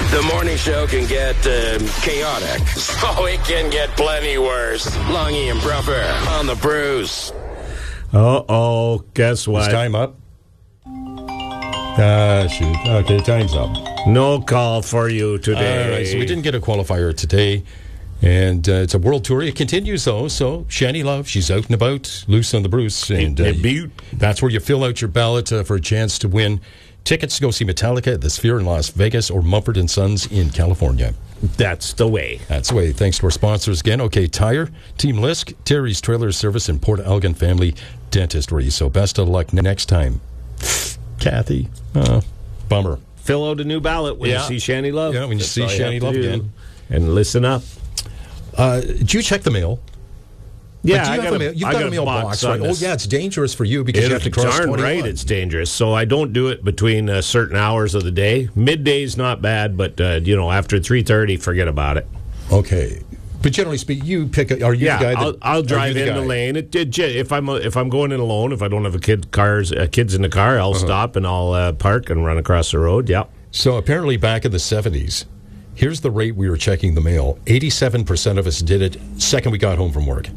The morning show can get chaotic. So it can get plenty worse. Longy and Bruffer on the Bruce. Uh-oh. Guess what? Is time up? Shoot. Okay, time's up. No call for you today. All right, so we didn't get a qualifier today. And it's a world tour. It continues, though. So, Shani Love, she's out and about, loose on the Bruce. And that's where you fill out your ballot for a chance to win tickets to go see Metallica at the Sphere in Las Vegas or Mumford & Sons in California. That's the way. That's the way. Thanks to our sponsors again. OK Tire, Team Lisk, Terry's Trailer Service, and Port Elgin Family Dentistry. So, best of luck next time. Kathy. Bummer. Fill out a new ballot when you see Shani Love. Yeah, when you see Shani Love again. And listen up. Did you check the mail? Yeah, You've got a mailbox, right? Oh, yeah, it's dangerous for you because you have to cross 21. Right, it's dangerous. So I don't do it between certain hours of the day. Midday's not bad, but after 3:30, forget about it. Okay, but generally speaking, you pick. Are you the guy that I'll drive in the lane? If I'm going in alone, if I don't have kids in the car, I'll stop and I'll park and run across the road. Yeah. So apparently, back in the 70s. Here's the rate we were checking the mail. 87% of us did it second we got home from work.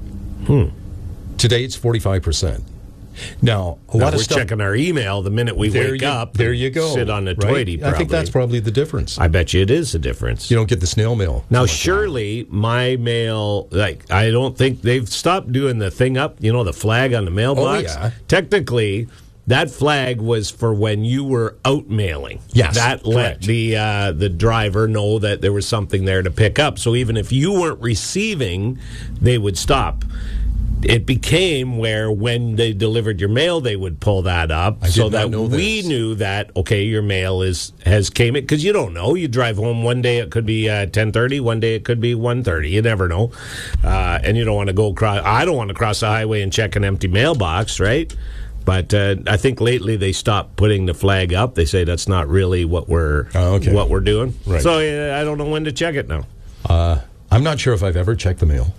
Today, it's 45%. Now, we're checking our email the minute we wake up. There you go. Sit on the toity, I think that's probably the difference. I bet you it is a difference. You don't get the snail mail. Now, surely my mail, I don't think they've stopped doing the thing up, the flag on the mailbox. Oh, yeah. Technically, that flag was for when you were out mailing. Yes, that let the driver know that there was something there to pick up. So even if you weren't receiving, they would stop. It became where when they delivered your mail, they would pull that up so that we knew that, okay, your mail has came in. Because you don't know. You drive home one day, it could be 10:30. One day, it could be 1:30. You never know. And you don't want to go across. I don't want to cross the highway and check an empty mailbox, right? But I think lately they stopped putting the flag up. They say that's not really what we're doing. Right. So I don't know when to check it now. I'm not sure if I've ever checked the mail.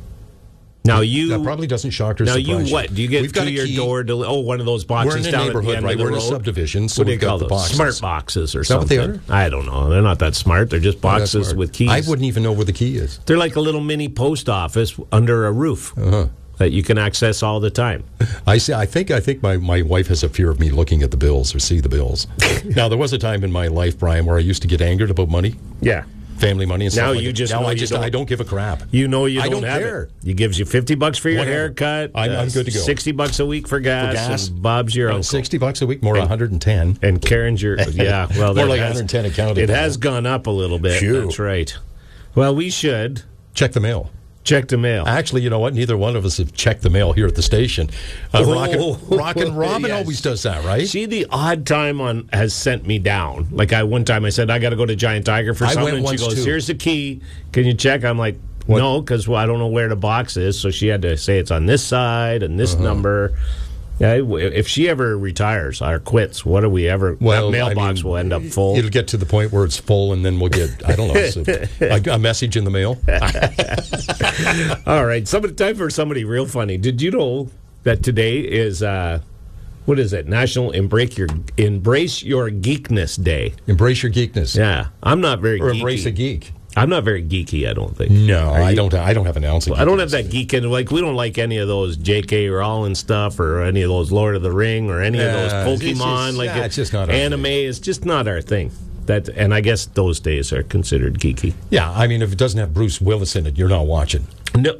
Now that probably doesn't shock or surprise you. Now you what? Do you get to your door? One of those boxes. We're in a down neighborhood, at the end right? of the We're in a road? subdivision, so what do we've you call got the those? boxes. Smart boxes or Is that something. what they are? I don't know. They're not that smart. They're just boxes with keys. I wouldn't even know where the key is. They're like a little mini post office under a roof. That you can access all the time. I see. I think my wife has a fear of me looking at the bills or see the bills. Now, there was a time in my life, Brian, where I used to get angered about money. Yeah. Family money and stuff. Now like you that. just now know I don't give a crap. You know you don't have care. it. He gives you $50 for your haircut. I'm good to go. $60 a week for gas. And Bob's your uncle. $60 a week, more 110. And Karen's your well, more like 110 accounting. It has gone up a little bit. Phew. That's right. Well, we should check the mail. Check the mail. Actually, you know what? Neither one of us have checked the mail here at the station. Rockin' Robin always does that, right? See, the odd time has sent me down. Like one time I said, I got to go to Giant Tiger for something. And she goes, here's the key. Can you check? I'm like, no, because I don't know where the box is. So she had to say it's on this side and this number. Yeah, if she ever retires or quits, what do we ever? That mailbox will end up full. It'll get to the point where it's full, and then we'll get a message in the mail. All right, time for somebody real funny. Did you know that today is what is it? National Embrace Your Geekness Day. Embrace your geekness. Yeah, I'm not very geeky. Embrace a geek. I'm not very geeky, I don't think. No, I don't have an ounce of geekiness. I don't have that geek in. We don't like any of those J.K. Rowling stuff or any of those Lord of the Ring or any of those Pokemon. It's just not anime is just not our thing. And I guess those days are considered geeky. Yeah, I mean, if it doesn't have Bruce Willis in it, you're not watching. No.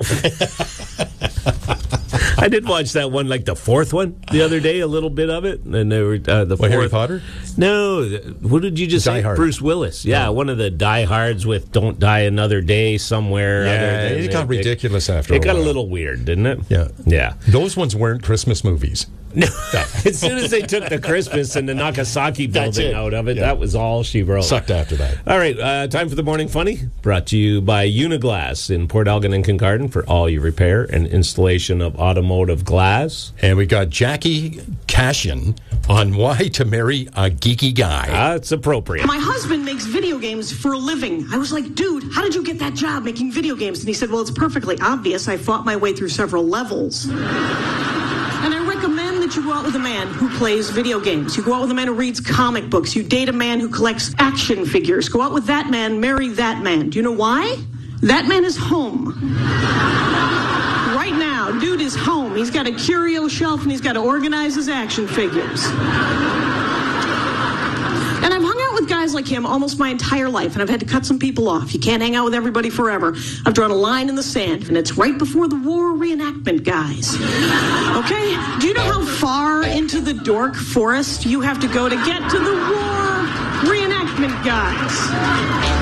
I did watch that one, like the fourth one, the other day, a little bit of it. And they were the fourth. Harry Potter? No. What did you just say? Hard. Bruce Willis. Yeah, one of the Die Hards with Don't Die Another Day somewhere. Yeah, it got ridiculous after a while. It got a little weird, didn't it? Yeah. Yeah. Those ones weren't Christmas movies. No. As soon as they took the Christmas and the Nagasaki building out of it, that was all she wrote. Sucked after that. All right, time for the Morning Funny, brought to you by Uniglass in Port Elgin and Kincardine for all your repair and installation of automotive glass. And we got Jackie Cashin on why to marry a geeky guy. That's appropriate. My husband makes video games for a living. I was like, dude, how did you get that job making video games? And he said, well, it's perfectly obvious. I fought my way through several levels. And I recommend that that you go out with a man who plays video games. You go out with a man who reads comic books. You date a man who collects action figures. Go out with that man, marry that man. Do you know why? That man is home. Right now, dude is home. He's got a curio shelf and he's got to organize his action figures. And I've hung out with guys like him almost my entire life, and I've had to cut some people off. You can't hang out with everybody forever. I've drawn a line in the sand, and it's right before the war reenactment guys. Okay? Do you know how far into the dork forest you have to go to get to the war reenactment guys?